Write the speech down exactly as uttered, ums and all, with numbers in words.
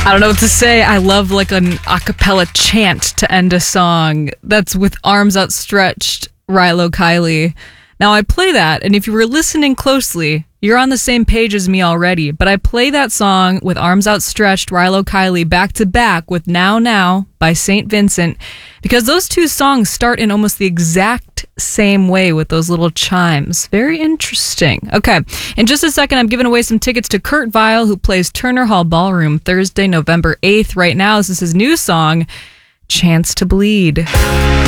I don't know what to say. I love like an a cappella chant to end a song. That's with Arms Outstretched, Rilo Kiley. Now I play that, and if you were listening closely, you're on the same page as me already, but I play that song with Arms Outstretched, Rilo Kiley, back to back with Now Now by Saint Vincent, because those two songs start in almost the exact same way with those little chimes. Very interesting. Okay, in just a second, I'm giving away some tickets to Kurt Vile, who plays Turner Hall Ballroom Thursday, November eighth. Right now, this is his new song, Chance to Bleed.